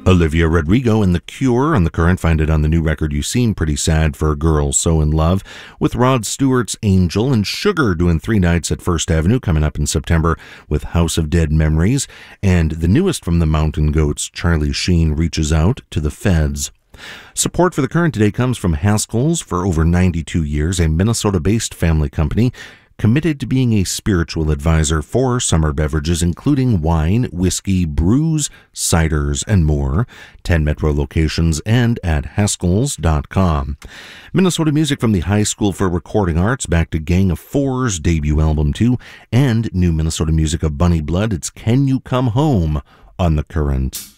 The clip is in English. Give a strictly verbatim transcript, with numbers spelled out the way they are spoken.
Olivia Rodrigo and The Cure on The Current. Find it on the new record You Seem Pretty Sad for a Girl So in Love, with Rod Stewart's Angel, and Sugar doing three nights at First Avenue coming up in September with House of Dead Memories. And the newest from the Mountain Goats, Charlie Sheen, Reaches Out to the Feds. Support for The Current today comes from Haskell's. For over ninety-two years, a Minnesota-based family company committed to being a spiritual advisor for summer beverages, including wine, whiskey, brews, ciders, and more. ten Metro locations and at Haskells dot com. Minnesota music from the High School for Recording Arts, back to Gang of Four's debut album too, and new Minnesota music of Bunny Blood. It's Can You Come Home on The Current.